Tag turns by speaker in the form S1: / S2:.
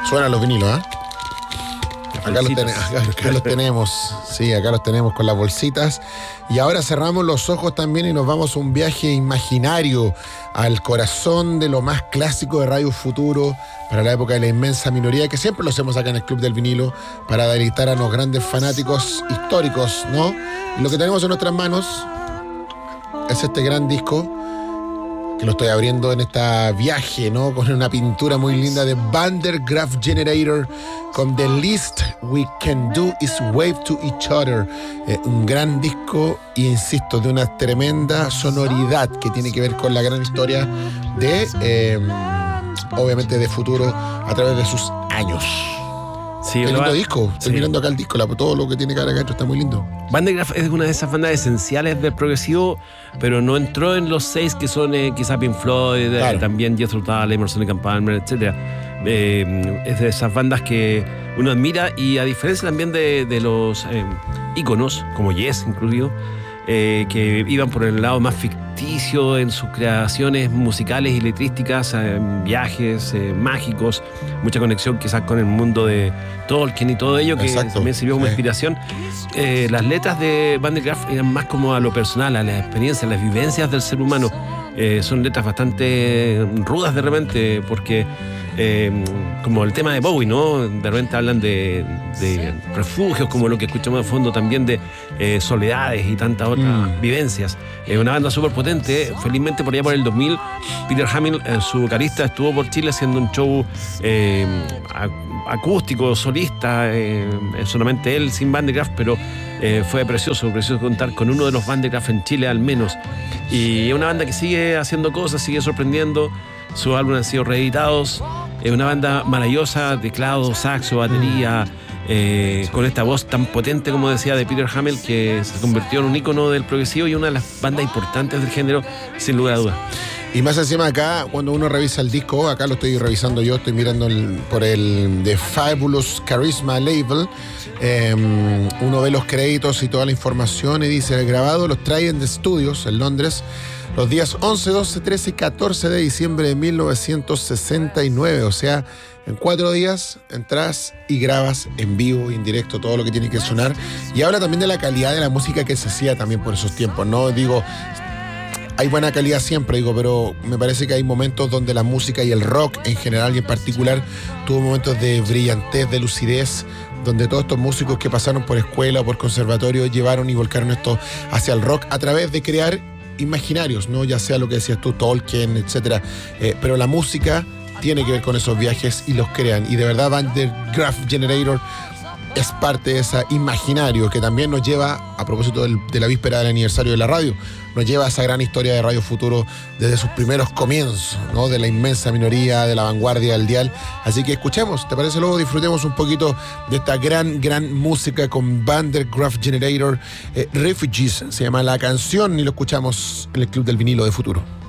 S1: Suenan los vinilos, ¿eh? Acá los tenemos, sí, acá los tenemos con las bolsitas. Y ahora cerramos los ojos también y nos vamos a un viaje imaginario al corazón de lo más clásico de Radio Futuro para la época de la inmensa minoría, que siempre lo hacemos acá en el Club del Vinilo para deleitar a los grandes fanáticos históricos, ¿no? Y lo que tenemos en nuestras manos es este gran disco que lo estoy abriendo en este viaje, ¿no? Con una pintura muy linda de Van der Graaf Generator con The Least We Can Do Is Wave to Each Other. Un gran disco, y insisto, de una tremenda sonoridad que tiene que ver con la gran historia de, obviamente, de Futuro a través de sus años.
S2: Sí,
S1: qué lindo disco. Estoy
S2: sí.
S1: mirando acá el disco, todo lo que tiene que ver acá adentro está muy lindo.
S2: Van der Graaf es una de esas bandas esenciales del progresivo, pero no entró en los 6 que son quizá Pink Floyd,
S1: Claro.
S2: También Jethro Tull, Emerson Lake and Palmer, etc. Es de esas bandas que uno admira, y a diferencia también de los íconos, como Yes incluido, que iban por el lado más ficticio en sus creaciones musicales y letrísticas, viajes mágicos, mucha conexión quizás con el mundo de Tolkien y todo ello, que
S1: Exacto,
S2: también sirvió como
S1: sí.
S2: inspiración. Las letras de Van der Graaf eran más como a lo personal, a las experiencias, a las vivencias del ser humano. Son letras bastante rudas de repente, porque como el tema de Bowie, ¿no? De repente hablan de refugios, como lo que escuchamos de fondo, también de soledades y tantas otras vivencias. Una banda súper potente. Felizmente por allá por el 2000, Peter Hamill, su vocalista, estuvo por Chile haciendo un show acústico, solista, solamente él, sin Van der Graaf, pero fue precioso contar con uno de los Van der Graaf en Chile al menos. Y es una banda que sigue haciendo cosas, sigue sorprendiendo. Sus álbumes han sido reeditados. Es una banda maravillosa, teclado, saxo, batería, con esta voz tan potente, como decía, de Peter Hamill, que se convirtió en un ícono del progresivo y una de las bandas importantes del género, sin lugar a dudas.
S1: Y más encima acá, cuando uno revisa el disco, acá lo estoy revisando yo, estoy mirando por el The Fabulous Charisma Label, uno ve los créditos y toda la información y dice: el grabado los Trident Studios en Londres los días 11, 12, 13 y 14 de diciembre de 1969, o sea, en 4 días entras y grabas en vivo y en directo todo lo que tiene que sonar. Y habla también de la calidad de la música que se hacía también por esos tiempos, ¿no? Digo, hay buena calidad siempre, pero me parece que hay momentos donde la música y el rock en general y en particular tuvo momentos de brillantez, de lucidez, donde todos estos músicos que pasaron por escuela o por conservatorio llevaron y volcaron esto hacia el rock a través de crear imaginarios, ¿no? Ya sea lo que decías tú, Tolkien, etcétera. Pero la música tiene que ver con esos viajes y los crean. Y de verdad, Van der Graaf Generator es parte de ese imaginario que también nos lleva, a propósito de la víspera del aniversario de la radio, nos lleva a esa gran historia de Radio Futuro desde sus primeros comienzos, ¿no? De la inmensa minoría, de la vanguardia del dial. Así que escuchemos, ¿te parece? Luego disfrutemos un poquito de esta gran música con Van der Graaf Generator. Refugees se llama la canción y lo escuchamos en el Club del Vinilo de Futuro.